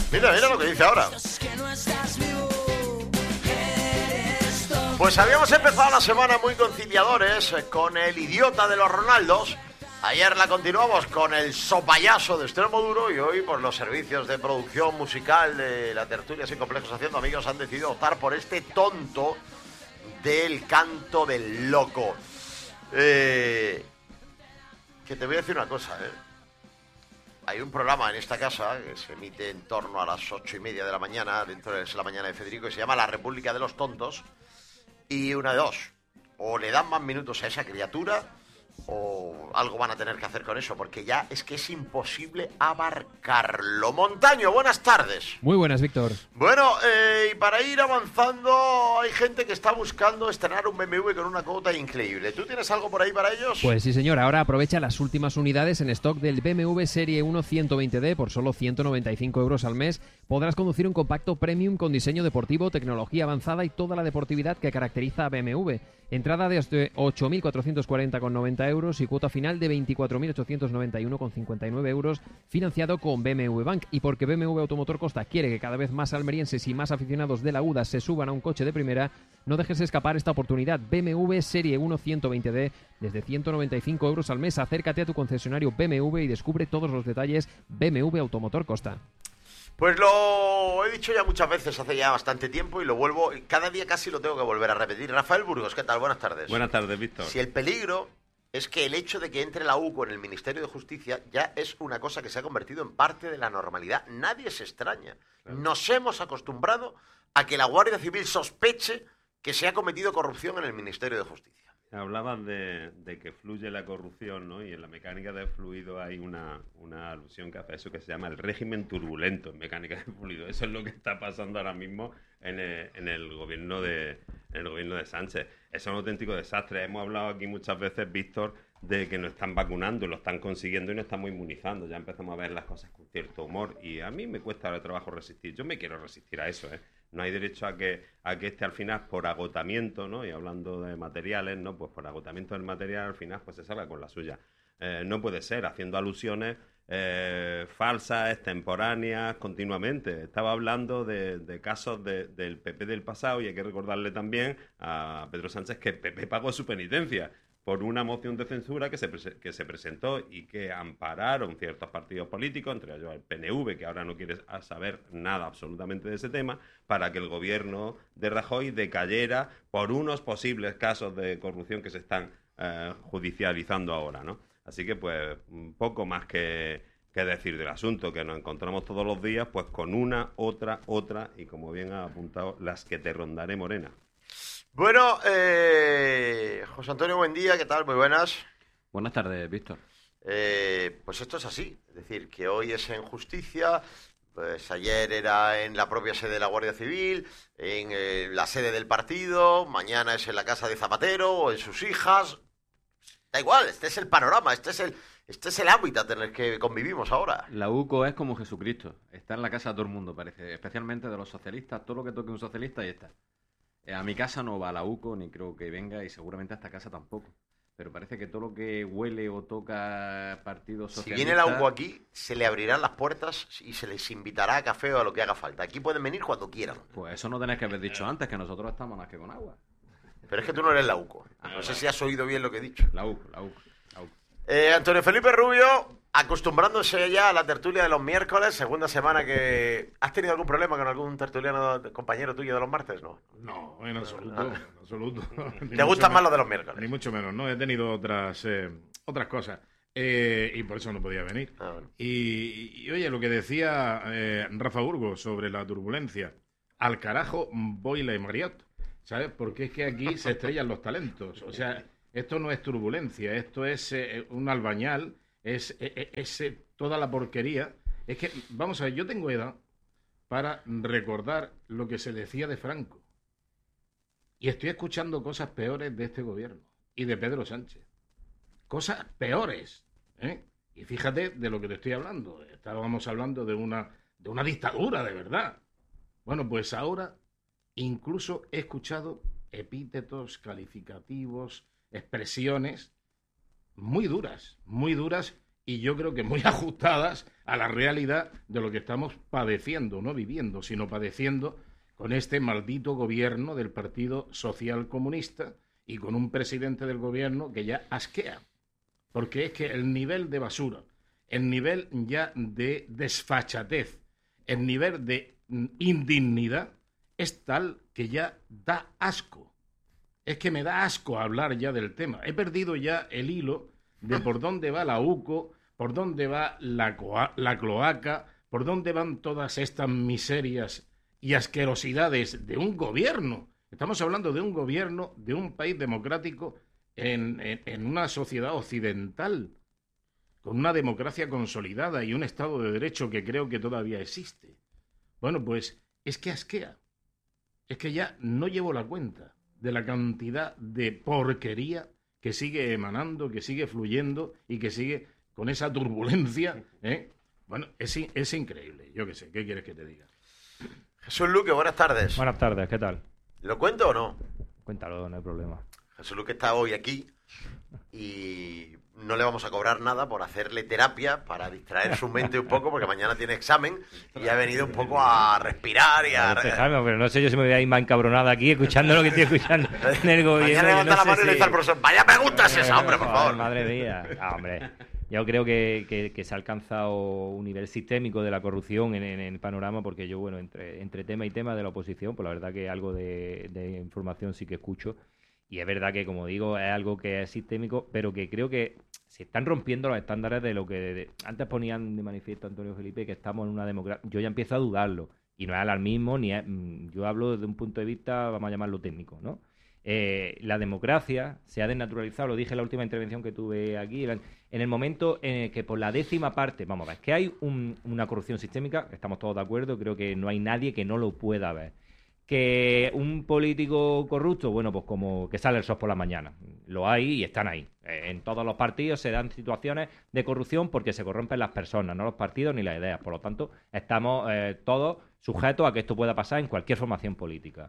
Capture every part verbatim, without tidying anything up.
Mira, mira lo que dice ahora. Pues habíamos empezado la semana muy conciliadores con el idiota de los Ronaldos. Ayer la continuamos con el sopayaso de extremo duro y hoy por los servicios de producción musical de la tertulia Sin Complejos Haciendo Amigos han decidido optar por este tonto del canto del loco. Eh, que te voy a decir una cosa, ¿eh? Hay un programa en esta casa que se emite en torno a las ocho y media de la mañana, dentro de la mañana de Federico, que se llama La República de los Tontos. Y una de dos, o le dan más minutos a esa criatura o algo van a tener que hacer con eso, porque ya es que es imposible abarcarlo. Montaño, buenas tardes. Muy buenas, Víctor. Bueno, eh, y para ir avanzando, hay gente que está buscando estrenar un B M W con una cuota increíble. ¿Tú tienes algo por ahí para ellos? Pues sí, señor. Ahora aprovecha las últimas unidades en stock del B M W Serie uno ciento veinte D por solo ciento noventa y cinco euros al mes. Podrás conducir un compacto premium con diseño deportivo, tecnología avanzada y toda la deportividad que caracteriza a B M W. Entrada de hasta ocho mil cuatrocientos cuarenta con noventa euros y cuota final de veinticuatro mil ochocientos noventa y uno con cincuenta y nueve euros, financiado con B M W Bank. Y porque B M W Automotor Costa quiere que cada vez más almerienses y más aficionados de la U D A se suban a un coche de primera, no dejes escapar esta oportunidad. B M W Serie uno ciento veinte D desde ciento noventa y cinco euros al mes. Acércate a tu concesionario B M W y descubre todos los detalles. B M W Automotor Costa. Pues lo he dicho ya muchas veces, hace ya bastante tiempo, y lo vuelvo, cada día casi lo tengo que volver a repetir. Rafael Burgos, ¿qué tal? Buenas tardes. Buenas tardes, Víctor. Si el peligro es que el hecho de que entre la U C O en el Ministerio de Justicia ya es una cosa que se ha convertido en parte de la normalidad. Nadie se extraña. Claro. Nos hemos acostumbrado a que la Guardia Civil sospeche que se ha cometido corrupción en el Ministerio de Justicia. Hablabas de, de que fluye la corrupción, ¿no? Y en la mecánica de fluido hay una, una alusión que hace eso que se llama el régimen turbulento en mecánica de fluido. Eso es lo que está pasando ahora mismo en el, en el gobierno de en el gobierno de Sánchez. Es un auténtico desastre. Hemos hablado aquí muchas veces, Víctor, de que nos están vacunando, lo están consiguiendo y nos estamos inmunizando. Ya empezamos a ver las cosas con cierto humor y a mí me cuesta de trabajo resistir. Yo me quiero resistir a eso, ¿eh? No hay derecho a que a que este al final por agotamiento, ¿no? Y hablando de materiales, ¿no? Pues por agotamiento del material al final pues se salga con la suya. Eh, no puede ser haciendo alusiones eh, falsas, extemporáneas, continuamente. Estaba hablando de, de casos de, del P P del pasado y hay que recordarle también a Pedro Sánchez que el P P pagó su penitencia por una moción de censura que se, pre- que se presentó y que ampararon ciertos partidos políticos, entre ellos el P N V, que ahora no quiere saber nada absolutamente de ese tema, para que el gobierno de Rajoy decayera por unos posibles casos de corrupción que se están eh, judicializando ahora, ¿no? Así que, pues, poco más que, que decir del asunto, que nos encontramos todos los días, pues, con una, otra, otra, y como bien ha apuntado, las que te rondaré, Morena. Bueno, eh, José Antonio, buen día, ¿qué tal? Muy buenas. Buenas tardes, Víctor. Eh, pues esto es así, es decir, que hoy es en justicia, pues ayer era en la propia sede de la Guardia Civil, en eh, la sede del partido, mañana es en la casa de Zapatero o en sus hijas. Da igual, este es el panorama, este es el, este es el hábitat en el que convivimos ahora. La U C O es como Jesucristo, está en la casa de todo el mundo, parece, especialmente de los socialistas. Todo lo que toque un socialista, ahí está. A mi casa no va la U C O, ni creo que venga, y seguramente a esta casa tampoco. Pero parece que todo lo que huele o toca partidos socialistas... Si viene la U C O aquí, se le abrirán las puertas y se les invitará a café o a lo que haga falta. Aquí pueden venir cuando quieran. Pues eso no tenés que haber dicho antes, que nosotros estamos más que con agua. Pero es que tú no eres la U C O. No sé si has oído bien lo que he dicho. La U C O, la U C O. La U C O. Eh, Antonio Felipe Rubio, acostumbrándose ya a la tertulia de los miércoles, segunda semana que... ¿Has tenido algún problema con algún tertuliano compañero tuyo de los martes? No, no en absoluto, no. en absoluto. ¿Te gustan más los de los miércoles? Ni mucho menos, no, he tenido otras eh, otras cosas eh, y por eso no podía venir. Ah, bueno. y, y oye, lo que decía eh, Rafa Burgos sobre la turbulencia, al carajo Boyle y Mariot, ¿sabes? Porque es que aquí se estrellan los talentos, o sea... Esto no es turbulencia, esto es eh, un albañal, es, es, es, es toda la porquería. Es que, vamos a ver, yo tengo edad para recordar lo que se decía de Franco. Y estoy escuchando cosas peores de este gobierno y de Pedro Sánchez. Cosas peores, ¿eh? Y fíjate de lo que te estoy hablando. Estábamos hablando de una, de una dictadura, de verdad. Bueno, pues ahora incluso he escuchado epítetos, calificativos... expresiones muy duras, muy duras y yo creo que muy ajustadas a la realidad de lo que estamos padeciendo, no viviendo, sino padeciendo con este maldito gobierno del Partido Social Comunista y con un presidente del gobierno que ya asquea. Porque es que el nivel de basura, el nivel ya de desfachatez, el nivel de indignidad es tal que ya da asco. Es que me da asco hablar ya del tema. He perdido ya el hilo de por dónde va la UCO, por dónde va la, coa- la cloaca, por dónde van todas estas miserias y asquerosidades de un gobierno. Estamos hablando de un gobierno de un país democrático en, en, en una sociedad occidental, con una democracia consolidada y un Estado de Derecho que creo que todavía existe. Bueno, pues es que asquea. Es que ya no llevo la cuenta de la cantidad de porquería que sigue emanando, que sigue fluyendo y que sigue con esa turbulencia, ¿eh? Bueno, es, es increíble. Yo qué sé, ¿qué quieres que te diga? Jesús Luque, buenas tardes. Buenas tardes, ¿qué tal? ¿Lo cuento o no? Cuéntalo, no hay problema. Jesús Luque está hoy aquí y no le vamos a cobrar nada por hacerle terapia para distraer su mente un poco, porque mañana tiene examen y ha venido un poco a respirar y a... Dejadme, pero no sé yo si me voy a ir más encabronada aquí escuchando lo que estoy escuchando en el gobierno. Mañana levanta no la sé mano y le si- dice al profesor, vaya pregunta es esa, hombre, por Joder, favor. Madre mía. Ah, hombre. Yo creo que, que- que se ha alcanzado un nivel sistémico de la corrupción en, en el panorama, porque yo, bueno, entre, entre tema y tema de la oposición, pues la verdad que algo de, de información sí que escucho. Y es verdad que, como digo, es algo que es sistémico, pero que creo que se están rompiendo los estándares de lo que de- antes ponían de manifiesto Antonio Felipe, que estamos en una democracia. Yo ya empiezo a dudarlo. Y no es alarmismo, ni es, mm, yo hablo desde un punto de vista, vamos a llamarlo técnico, ¿no? Eh, la democracia se ha desnaturalizado, lo dije en la última intervención que tuve aquí, en el momento en el que por la décima parte, vamos a ver, que hay un- una corrupción sistémica, estamos todos de acuerdo, creo que no hay nadie que no lo pueda ver. Que un político corrupto, bueno, pues como que sale el sol por la mañana. Lo hay y están ahí. Eh, En todos los partidos se dan situaciones de corrupción porque se corrompen las personas, no los partidos ni las ideas. Por lo tanto, estamos eh, todos sujetos a que esto pueda pasar en cualquier formación política.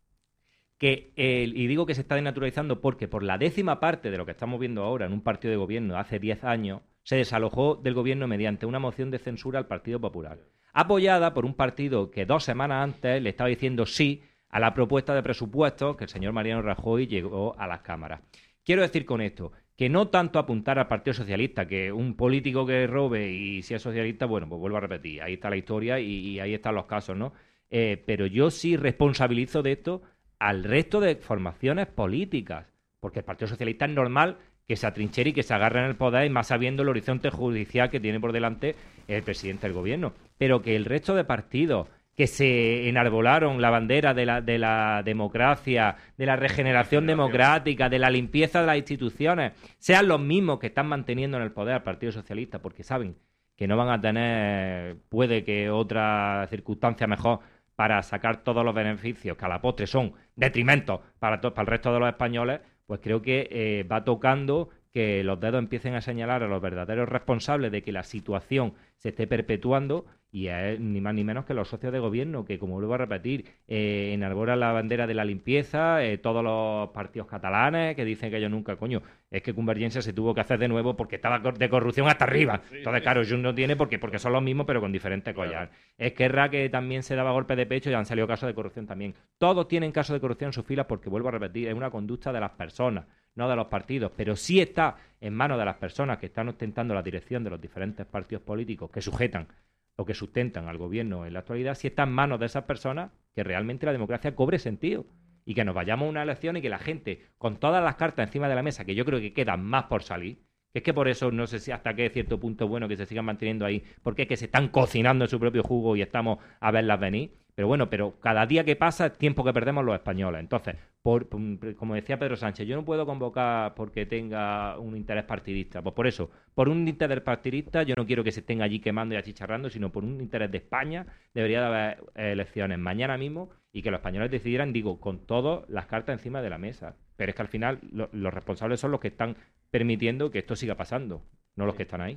Que el- y digo que se está desnaturalizando porque por la décima parte de lo que estamos viendo ahora en un partido de gobierno hace diez años, se desalojó del gobierno mediante una moción de censura al Partido Popular, apoyada por un partido que dos semanas antes le estaba diciendo sí a la propuesta de presupuestos que el señor Mariano Rajoy llegó a las cámaras. Quiero decir con esto que no tanto apuntar al Partido Socialista, que un político que robe y si es socialista, bueno, pues vuelvo a repetir, ahí está la historia y, y ahí están los casos, ¿no? Eh, pero yo sí responsabilizo de esto al resto de formaciones políticas, porque el Partido Socialista es normal que se atrinchera y que se agarre en el poder, y más sabiendo el horizonte judicial que tiene por delante el presidente del gobierno. Pero que el resto de partidos que se enarbolaron la bandera de la, de la democracia, de la regeneración democrática, de la limpieza de las instituciones, sean los mismos que están manteniendo en el poder al Partido Socialista, porque saben que no van a tener, puede que otra circunstancia mejor para sacar todos los beneficios, que a la postre son detrimentos para, to- para el resto de los españoles, pues creo que eh, va tocando que los dedos empiecen a señalar a los verdaderos responsables de que la situación se esté perpetuando, y es ni más ni menos que los socios de gobierno, que, como vuelvo a repetir, eh, enarbolan la bandera de la limpieza, eh, todos los partidos catalanes que dicen que ellos nunca, coño, es que Convergencia se tuvo que hacer de nuevo porque estaba cor- de corrupción hasta arriba. Entonces, claro, Junts no tiene porque, porque son los mismos, pero con diferentes collares. Esquerra, que también se daba golpes de pecho, y han salido casos de corrupción también. Todos tienen casos de corrupción en sus filas porque, vuelvo a repetir, es una conducta de las personas, no de los partidos, pero sí está en manos de las personas que están ostentando la dirección de los diferentes partidos políticos que sujetan o que sustentan al gobierno en la actualidad, sí está en manos de esas personas que realmente la democracia cobre sentido y que nos vayamos a una elección y que la gente, con todas las cartas encima de la mesa, que yo creo que quedan más por salir, que es que por eso no sé si hasta qué cierto punto es bueno que se sigan manteniendo ahí, porque es que se están cocinando en su propio jugo y estamos a verlas venir. Pero bueno, pero cada día que pasa es tiempo que perdemos los españoles. Entonces, por, por- como decía Pedro Sánchez, yo no puedo convocar porque tenga un interés partidista. Pues por eso, por un interés partidista, yo no quiero que se estén allí quemando y achicharrando, sino por un interés de España, debería de haber eh, elecciones mañana mismo y que los españoles decidieran, digo, con todas las cartas encima de la mesa. Pero es que al final lo- los responsables son los que están permitiendo que esto siga pasando, no los que están ahí.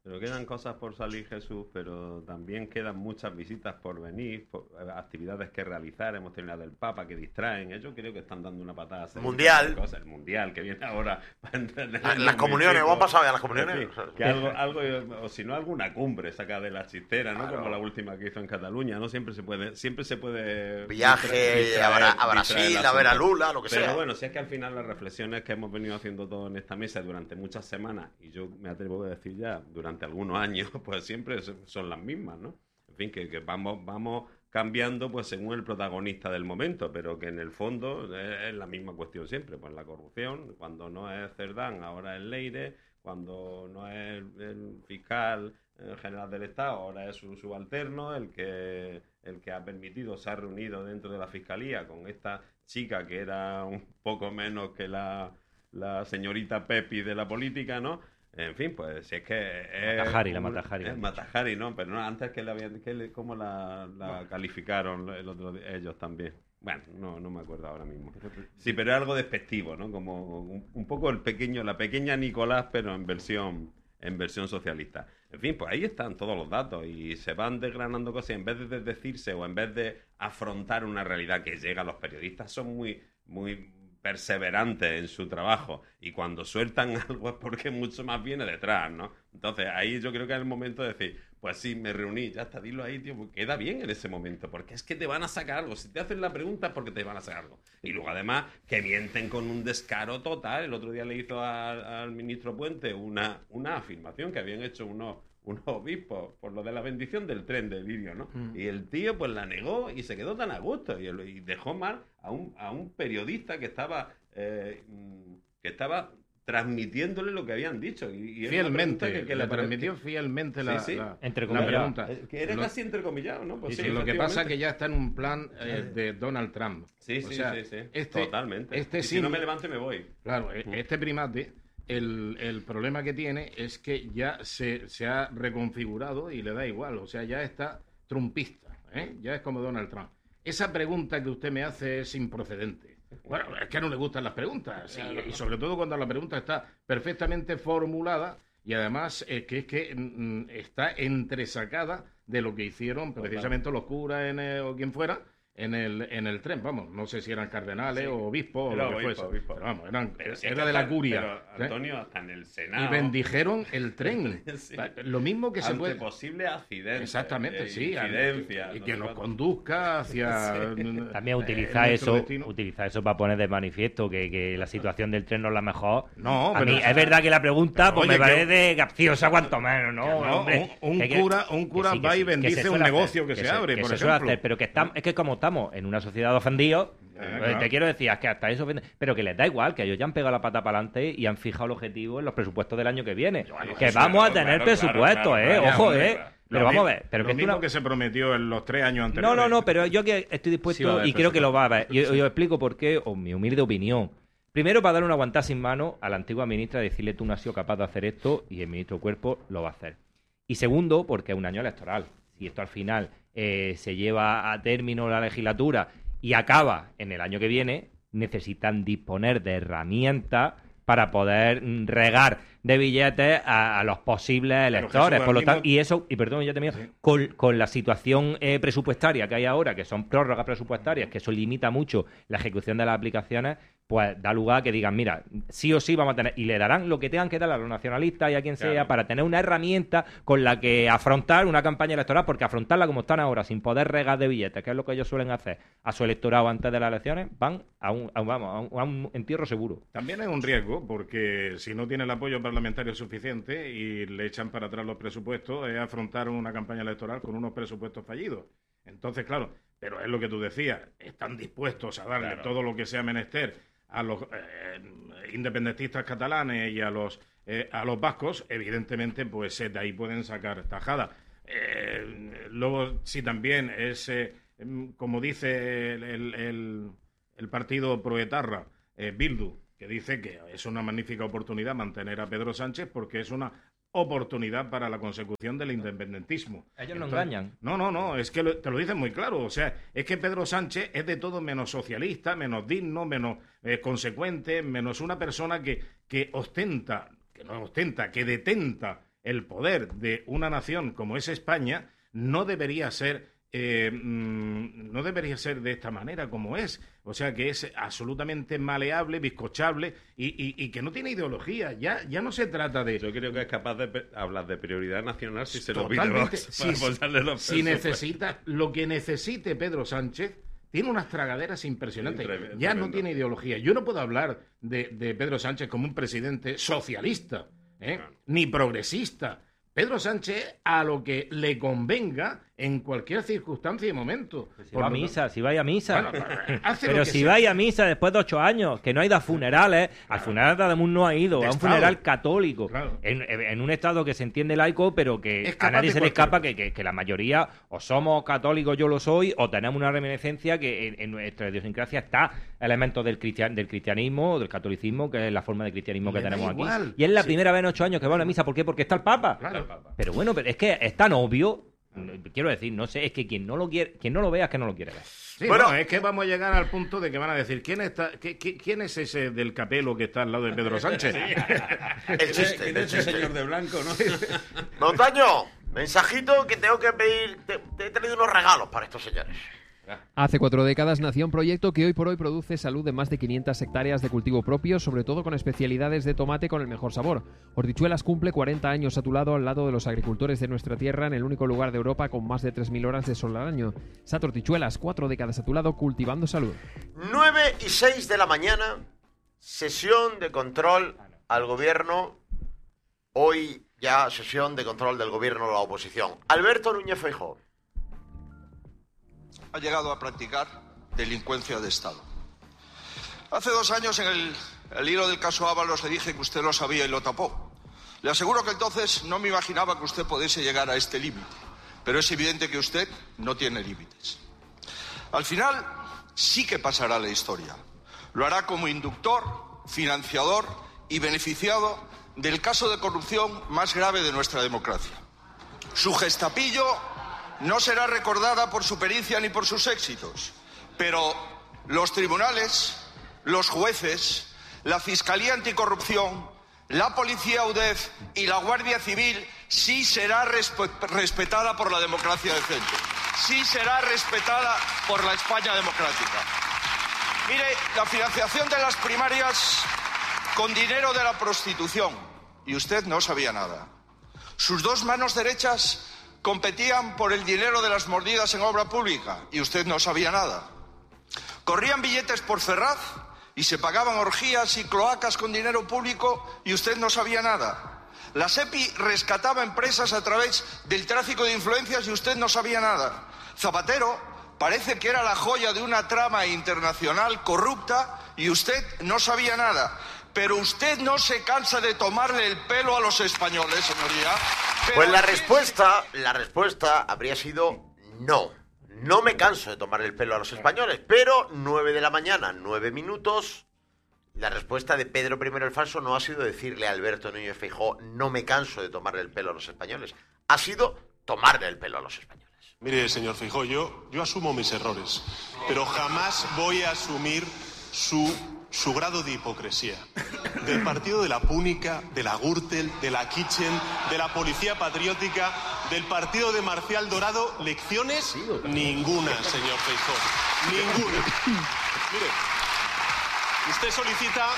Pero quedan cosas por salir, Jesús, pero también quedan muchas visitas por venir, por, actividades que realizar. Hemos tenido la del Papa que distraen. Ellos creo que están dando una patada. Mundial. Cosas. El Mundial que viene ahora. Las, las comuniones, ¿cómo han pasado ya las comuniones? En fin, que algo, algo, o si no, alguna cumbre saca de la chistera, ¿no? Claro. Como la última que hizo en Cataluña, ¿no? Siempre se puede, siempre se puede... Viaje distraer, a, Bra a distraer Brasil, el a ver a asunto. Lula, lo que Pero sea. bueno, si es que al final las reflexiones que hemos venido haciendo todos en esta mesa durante muchas semanas, y yo me atrevo a decir ya, durante algunos años, pues siempre son las mismas, ¿no? En fin, que, que vamos, vamos cambiando pues según el protagonista del momento, pero que en el fondo es, es la misma cuestión siempre, pues la corrupción, cuando no es Cerdán, ahora es Leire, cuando no es el, el fiscal el general del Estado, ahora es su subalterno, el que, el que ha permitido, se ha reunido dentro de la fiscalía con esta chica que era un poco menos que la, la señorita Pepi de la política, ¿no? En fin, pues si es que es... Matajari, la Matajari. Es Matajari, ¿no? Pero no, antes que le habían... Que le, ¿Cómo la, la calificaron el otro día? Ellos también? Bueno, no, no me acuerdo ahora mismo. Sí, pero es algo despectivo, ¿no? Como un, un poco el pequeño, la pequeña Nicolás, pero en versión, en versión socialista. En fin, pues ahí están todos los datos y se van desgranando cosas y en vez de desdecirse o en vez de afrontar una realidad que llega a los periodistas, son muy... muy perseverantes en su trabajo y cuando sueltan algo es porque mucho más viene detrás, ¿no? Entonces ahí yo creo que es el momento de decir, pues sí, me reuní, ya está, dilo ahí, tío, pues queda bien en ese momento, porque es que te van a sacar algo, si te hacen la pregunta es porque te van a sacar algo. Y luego además que mienten con un descaro total. El otro día le hizo a, al ministro Puente una, una afirmación que habían hecho unos unos obispos por lo de la bendición del tren del vídeo, ¿no? Mm. Y el tío pues la negó y se quedó tan a gusto y, y dejó mal a un, a un periodista que estaba eh, que estaba transmitiéndole lo que habían dicho. Y, y fielmente, que, que le transmitió fielmente la, sí, sí. la, la pregunta. Que era lo, casi entrecomillado, ¿no? Pues sí, sí, lo que pasa es que ya está en un plan eh, de Donald Trump. Sí, o sí, sea, sí, sí. Este, totalmente. Este y sí, si no me levanto me voy. Claro, mm. este primate... El, el problema que tiene es que ya se, se ha reconfigurado y le da igual, o sea, ya está trumpista, ¿eh? Ya es como Donald Trump. Esa pregunta que usted me hace es improcedente. Bueno, es que no le gustan las preguntas, y, y sobre todo cuando la pregunta está perfectamente formulada y además es que, es que mm, está entresacada de lo que hicieron precisamente los curas en el, o quien fuera, en el, en el tren, vamos, no sé si eran cardenales sí. o obispos o lo que fuese, obispo. Pero vamos, eran, pero si era de la curia. Pero, Antonio, ¿eh? Hasta en el Senado. Y bendijeron el tren. Sí. Lo mismo que se ante puede... posible accidente. Exactamente, eh, sí. Incidencia. Y, y no que sé nos cuánto. conduzca hacia... Sí. También utiliza eso, utiliza eso para poner de manifiesto que, que la situación del tren no es la mejor. No, a pero... mí es verdad que la pregunta pues oye, me parece capciosa cuanto menos, ¿no? no Hombre, un, un que, cura, un cura que sí, va que y sí, bendice se un negocio hacer, que, que se abre, que por se ejemplo. Hacer, pero que estamos, es que como estamos en una sociedad de ofendidos, eh, eh, claro. Te quiero decir, es que hasta eso, pero que les da igual, que ellos ya han pegado la pata para adelante y han fijado el objetivo en los presupuestos del año que viene. Bueno, que vamos claro, a tener claro, presupuestos, claro, claro, eh, ojo, claro, eh. Claro. Pero lo vamos mismo, a ver. Pero lo que mismo una... que se prometió en los tres años anteriores. No, no, no, pero yo que estoy dispuesto sí, y creo que lo va a ver. Y sí. Yo explico por qué, o mi humilde opinión. Primero, para darle una aguantada sin mano a la antigua ministra, decirle tú no has sido capaz de hacer esto y el ministro Cuerpo lo va a hacer. Y segundo, porque es un año electoral. Si esto al final eh, se lleva a término la legislatura y acaba en el año que viene, necesitan disponer de herramientas para poder regar de billetes a, a los posibles electores. Por lo tanto, y eso, y perdón, ya te sí. con, con la situación eh, presupuestaria que hay ahora, que son prórrogas presupuestarias, que eso limita mucho la ejecución de las aplicaciones, pues da lugar a que digan, mira, sí o sí vamos a tener, y le darán lo que tengan que dar a los nacionalistas y a quien claro. sea, para tener una herramienta con la que afrontar una campaña electoral, porque afrontarla como están ahora, sin poder regar de billetes, que es lo que ellos suelen hacer a su electorado antes de las elecciones, van a un, a un, vamos, a un, a un entierro seguro. También es un riesgo, porque si no tiene el apoyo parlamentario suficiente y le echan para atrás los presupuestos, es afrontar una campaña electoral con unos presupuestos fallidos. Entonces, claro, pero es lo que tú decías, están dispuestos a darle claro. todo lo que sea menester a los eh, independentistas catalanes y a los eh, a los vascos, evidentemente, pues eh, de ahí pueden sacar tajada. Eh, luego, si también es, eh, como dice el, el, el, el partido proetarra, eh, Bildu, que dice que es una magnífica oportunidad mantener a Pedro Sánchez porque es una oportunidad para la consecución del independentismo. Ellos no engañan. No, no, no, es que lo, te lo dicen muy claro. O sea, es que Pedro Sánchez es de todo menos socialista, menos digno, menos eh, consecuente, menos una persona que, que ostenta, que no ostenta, que detenta el poder de una nación como es España no debería ser eh, mmm, no debería ser de esta manera como es. O sea, que es absolutamente maleable, bizcochable y, y, y que no tiene ideología. Ya, ya no se trata de... Yo creo que es capaz de pe- hablar de prioridad nacional si se lo pide Totalmente. Vox, Si, para posarle los si pesos, necesita lo que necesite Pedro Sánchez, tiene unas tragaderas impresionantes. Tremendo, Ya no tremendo. tiene ideología. Yo no puedo hablar de, de Pedro Sánchez como un presidente socialista, ¿eh? Claro. ni progresista. Pedro Sánchez a lo que le convenga en cualquier circunstancia y momento. Si Por va a lo misa, si vais a misa. Bueno, hace lo Pero que si sea. vais a misa después de ocho años, que no hay da funerales, al funeral de Adamus no ha ido, De a un Estado. funeral católico, Claro. en, en un Estado que se entiende laico, pero que Es a capaz nadie de se le cualquier escapa cosa. que, que, que la mayoría o somos católicos, yo lo soy, o tenemos una reminiscencia que en, en nuestra idiosincrasia está elementos del, cristian, del cristianismo, del catolicismo, que es la forma de cristianismo que Le da tenemos igual. aquí. Y es la Sí. primera vez en ocho años que va a una misa. ¿Por qué? Porque está el Papa. Claro. Pero bueno, pero es que es tan obvio. Quiero decir, no sé, es que quien no lo quiere, quien no lo vea es que no lo quiere ver. Sí, Bueno. no, es que vamos a llegar al punto de que van a decir ¿quién está, qué, qué- quién es ese del capelo que está al lado de Pedro Sánchez? El chiste, ¿Quién el es ese chiste. señor de blanco, no? Montaño, mensajito que tengo que pedir. Te, te he traído unos regalos para estos señores. Hace cuatro décadas nació un proyecto que hoy por hoy produce salud de más de quinientas hectáreas de cultivo propio, sobre todo con especialidades de tomate con el mejor sabor. Hortichuelas cumple cuarenta años a tu lado, al lado de los agricultores de nuestra tierra, en el único lugar de Europa con más de tres mil horas de sol al año. Sato Hortichuelas, cuatro décadas a tu lado, cultivando salud. nueve y seis de la mañana, sesión de control al gobierno. Hoy ya sesión de control del gobierno a la oposición. Alberto Núñez Feijóo. Ha llegado a practicar delincuencia de Estado. Hace dos años, en el, el hilo del caso Ábalos, le dije que usted lo sabía y lo tapó. Le aseguro que entonces no me imaginaba que usted pudiese llegar a este límite, pero es evidente que usted no tiene límites. Al final, sí que pasará a la historia. Lo hará como inductor, financiador y beneficiado del caso de corrupción más grave de nuestra democracia. Su gestapillo no será recordada por su pericia ni por sus éxitos, pero los tribunales, los jueces, la Fiscalía Anticorrupción, la Policía UDEF y la Guardia Civil sí será respe- respetada por la democracia decente, sí será respetada por la España democrática. Mire, la financiación de las primarias con dinero de la prostitución, y usted no sabía nada. Sus dos manos derechas competían por el dinero de las mordidas en obra pública y usted no sabía nada. Corrían billetes por Ferraz y se pagaban orgías y cloacas con dinero público y usted no sabía nada. La SEPI rescataba empresas a través del tráfico de influencias y usted no sabía nada. Zapatero parece que era la joya de una trama internacional corrupta y usted no sabía nada. Pero usted no se cansa de tomarle el pelo a los españoles, señoría. Pero Pues la usted respuesta, la respuesta habría sido no. No me canso de tomar el pelo a los españoles, pero nueve de la mañana, nueve minutos. La respuesta de Pedro primero el Falso no ha sido decirle a Alberto Núñez Feijóo no me canso de tomarle el pelo a los españoles. Ha sido tomarle el pelo a los españoles. Mire, señor Feijóo, yo, yo asumo mis errores, pero jamás voy a asumir su, su grado de hipocresía. Del partido de la Púnica, de la Gürtel, de la Kitchen, de la Policía Patriótica, del partido de Marcial Dorado, lecciones ninguna, señor Feijóo, ninguna. Mire, usted solicita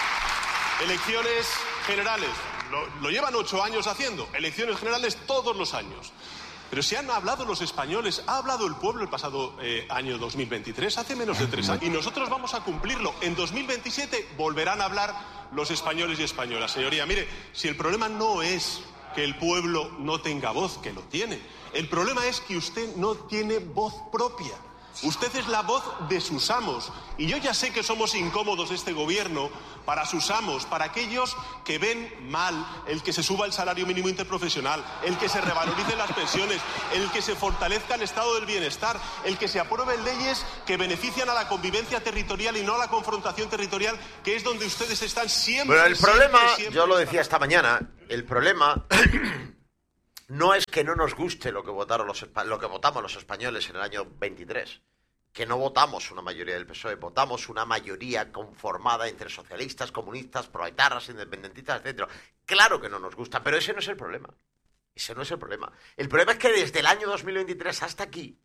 elecciones generales, lo, lo llevan ocho años haciendo, elecciones generales todos los años. Pero si han hablado los españoles, ha hablado el pueblo el pasado eh, año dos mil veintitrés, hace menos de tres años, y nosotros vamos a cumplirlo. En dos mil veintisiete volverán a hablar los españoles y españolas. Señoría, mire, si el problema no es que el pueblo no tenga voz, que lo tiene, el problema es que usted no tiene voz propia. Usted es la voz de sus amos. Y yo ya sé que somos incómodos este gobierno para sus amos, para aquellos que ven mal el que se suba el salario mínimo interprofesional, el que se revaloricen las pensiones, el que se fortalezca el estado del bienestar, el que se aprueben leyes que benefician a la convivencia territorial y no a la confrontación territorial, que es donde ustedes están siempre. Pero el problema, siempre, siempre yo lo decía esta mañana, el problema no es que no nos guste lo que votaron los espa- lo que votamos los españoles en el año veintitrés, que no votamos una mayoría del P S O E, votamos una mayoría conformada entre socialistas, comunistas, proetarras, independentistas, etcétera. Claro que no nos gusta, pero ese no es el problema. Ese no es el problema. El problema es que desde el año dos mil veintitrés hasta aquí,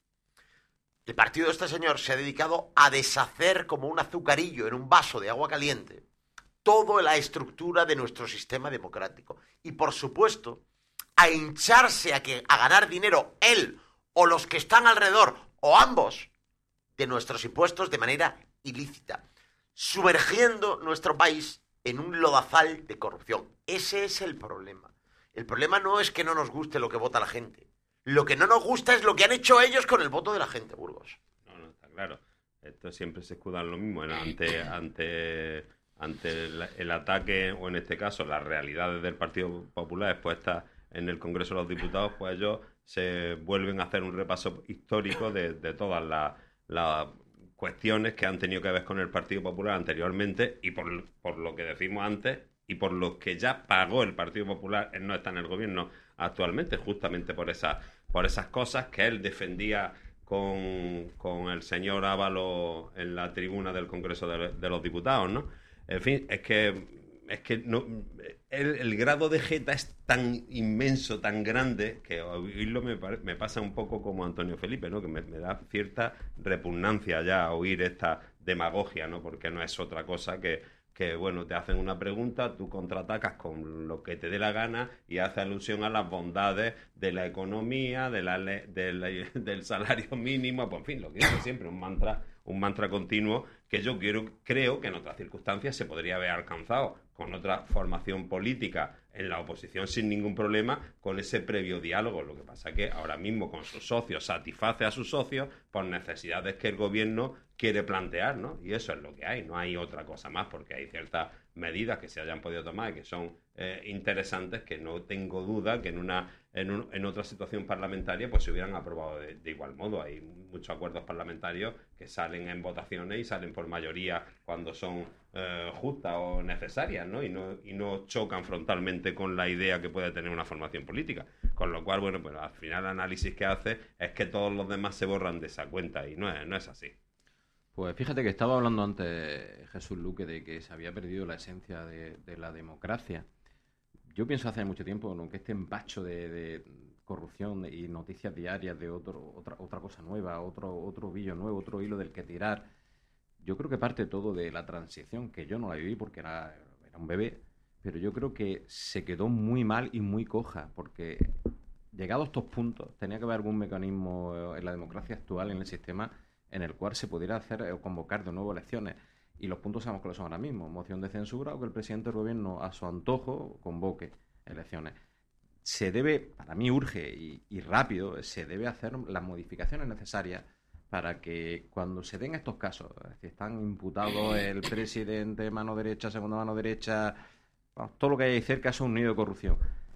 el partido de este señor se ha dedicado a deshacer como un azucarillo en un vaso de agua caliente toda la estructura de nuestro sistema democrático. Y, por supuesto, a hincharse a, que, a ganar dinero él o los que están alrededor, o ambos, de nuestros impuestos de manera ilícita, sumergiendo nuestro país en un lodazal de corrupción. Ese es el problema. El problema no es que no nos guste lo que vota la gente. Lo que no nos gusta es lo que han hecho ellos con el voto de la gente, Burgos. No, no, está claro. Esto siempre se escuda en lo mismo. Ante, ante, ante el, el ataque, o en este caso, las realidades del Partido Popular expuestas en el Congreso de los Diputados, pues ellos se vuelven a hacer un repaso histórico de, de todas las las cuestiones que han tenido que ver con el Partido Popular anteriormente y por, por lo que decimos antes y por lo que ya pagó el Partido Popular en no estar en el gobierno actualmente, justamente por esas, por esas cosas que él defendía con, con el señor Ábalos en la tribuna del Congreso de, de los Diputados, ¿no? En fin, es que es que no, el, el grado de jeta es tan inmenso, tan grande, que oírlo me, me pasa un poco como Antonio Felipe, ¿no? Que me, me da cierta repugnancia ya oír esta demagogia, ¿no? Porque no es otra cosa que, que, bueno, te hacen una pregunta, tú contraatacas con lo que te dé la gana y hace alusión a las bondades de la economía, de la, de la, del salario mínimo, pues en fin, lo que dice siempre, un mantra, un mantra continuo que yo quiero, creo que en otras circunstancias se podría haber alcanzado con otra formación política en la oposición sin ningún problema, con ese previo diálogo. Lo que pasa es que ahora mismo con sus socios satisface a sus socios por necesidades que el gobierno quiere plantear, ¿no? Y eso es lo que hay, no hay otra cosa más, porque hay ciertas medidas que se hayan podido tomar y que son eh, interesantes, que no tengo duda que en una en, un, en otra situación parlamentaria pues se hubieran aprobado de, de igual modo. Hay muchos acuerdos parlamentarios que salen en votaciones y salen por mayoría cuando son eh, justas o necesarias, ¿no? Y no y no chocan frontalmente con la idea que puede tener una formación política. Con lo cual, bueno, pues al final el análisis que hace es que todos los demás se borran de esa cuenta y no es, no es así. Pues fíjate que estaba hablando antes Jesús Luque de que se había perdido la esencia de, de la democracia. Yo pienso hace mucho tiempo, ¿no?, que este empacho de, de corrupción y noticias diarias de otro, otra, otra cosa nueva, otro, otro billo nuevo, otro hilo del que tirar, yo creo que parte todo de la transición, que yo no la viví porque era, era un bebé, pero yo creo que se quedó muy mal y muy coja, porque llegados a estos puntos tenía que haber algún mecanismo en la democracia actual, en el sistema, en el cual se pudiera hacer o convocar de nuevo elecciones. Y los puntos sabemos cuáles son ahora mismo: moción de censura o que el presidente del gobierno a su antojo convoque elecciones. Se debe, para mí urge y, y rápido, se debe hacer las modificaciones necesarias para que cuando se den estos casos, si están imputados el presidente, mano derecha, segunda mano derecha, bueno, todo lo que hay ahí cerca es un nido de corrupción,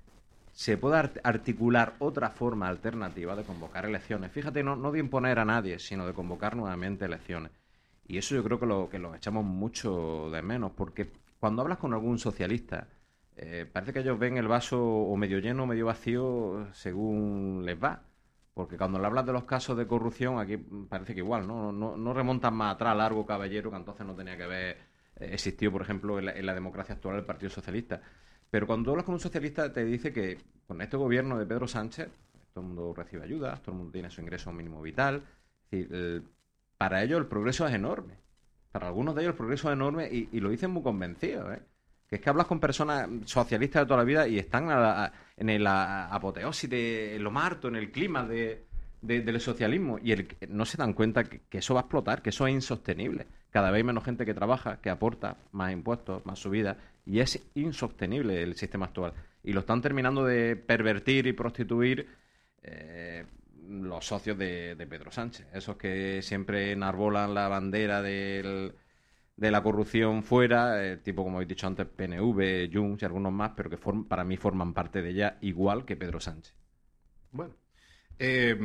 se pueda articular otra forma alternativa de convocar elecciones. Fíjate, no, no de imponer a nadie, sino de convocar nuevamente elecciones. Y eso yo creo que lo, que lo echamos mucho de menos, porque cuando hablas con algún socialista, eh, parece que ellos ven el vaso o medio lleno o medio vacío según les va. Porque cuando le hablas de los casos de corrupción, aquí parece que igual, ¿no? No, no remontan más atrás, largo caballero, que entonces no tenía que haber existido, por ejemplo, en la, en la democracia actual el Partido Socialista. Pero cuando hablas con un socialista te dice que con este gobierno de Pedro Sánchez todo el mundo recibe ayudas, todo el mundo tiene su ingreso mínimo vital. Es decir, el, para ellos el progreso es enorme. Para algunos de ellos el progreso es enorme y, y lo dicen muy convencidos, ¿eh? Que es que hablas con personas socialistas de toda la vida y están a la, a, en el a, apoteosis, de, en lo más harto, en el clima de, de, del socialismo. Y el, no se dan cuenta que, que eso va a explotar, que eso es insostenible. Cada vez hay menos gente que trabaja, que aporta más impuestos, más subidas, y es insostenible el sistema actual. Y lo están terminando de pervertir y prostituir eh, los socios de, de Pedro Sánchez. Esos que siempre enarbolan la bandera del, de la corrupción fuera, eh, tipo, como he dicho antes, P N V, Junts y algunos más, pero que form, para mí forman parte de ella igual que Pedro Sánchez. Bueno, eh,